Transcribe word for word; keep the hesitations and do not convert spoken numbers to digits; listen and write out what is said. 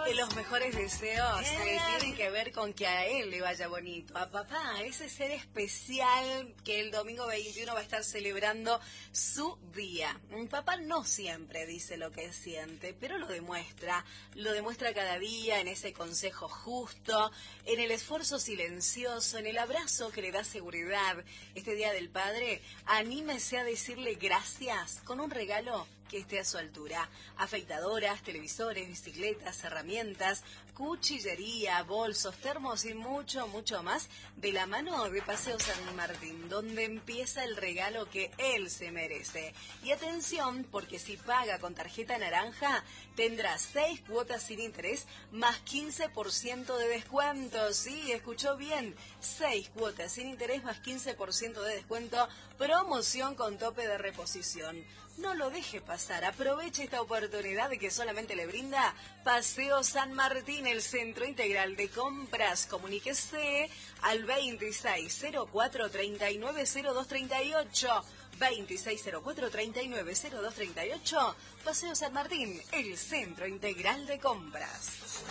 Que los mejores deseos eh, tienen que ver con que a él le vaya bonito. A papá, ese ser especial que el domingo veintiuno va a estar celebrando su día. Papá no siempre dice lo que siente, pero lo demuestra. Lo demuestra cada día en ese consejo justo, en el esfuerzo silencioso, en el abrazo que le da seguridad. Este Día del Padre, anímese a decirle gracias con un regalo que esté a su altura. Afeitadoras, televisores, bicicletas, herramientas, cuchillería, bolsos, termos y mucho, mucho más de la mano de Paseo San Martín, donde empieza el regalo que él se merece. Y atención, porque si paga con tarjeta naranja, tendrá seis cuotas sin interés más quince por ciento de descuento. Sí, escuchó bien, seis cuotas sin interés más quince por ciento de descuento, promoción con tope de reposición. No lo deje pasar, aproveche esta oportunidad que solamente le brinda Paseo San Martín, el Centro Integral de Compras. Comuníquese al veintiséis cero cuatro, treinta y nueve cero dos treinta y ocho. veintiséis cero cuatro, treinta y nueve cero dos treinta y ocho. Paseo San Martín, el Centro Integral de Compras.